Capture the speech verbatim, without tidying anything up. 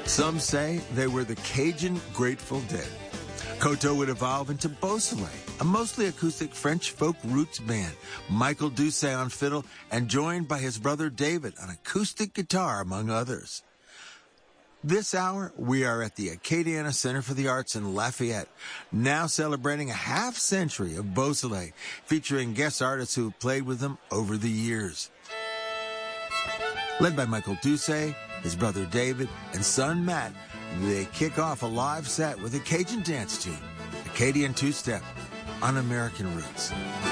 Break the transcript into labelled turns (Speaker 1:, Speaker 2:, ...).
Speaker 1: Some say they were the Cajun Grateful Dead. Koto would evolve into Beausoleil, a mostly acoustic French folk roots band. Michael Doucet on fiddle and joined by his brother David on acoustic guitar, among others. This hour, we are at the Acadiana Center for the Arts in Lafayette, now celebrating a half century of Beausoleil, featuring guest artists who have played with them over the years. Led by Michael Doucet, his brother David, and son Matt, they kick off a live set with a Cajun dance tune, Acadian two-step, on American Roots.